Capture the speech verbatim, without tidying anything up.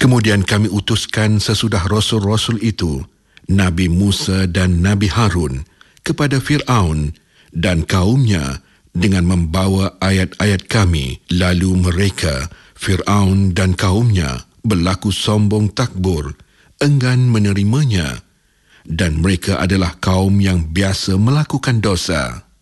Kemudian kami utuskan sesudah Rasul-Rasul itu, Nabi Musa dan Nabi Harun, kepada Fir'aun dan kaumnya dengan membawa ayat-ayat kami. Lalu mereka, Fir'aun dan kaumnya, berlaku sombong takbur, enggan menerimanya. Dan mereka adalah kaum yang biasa melakukan dosa.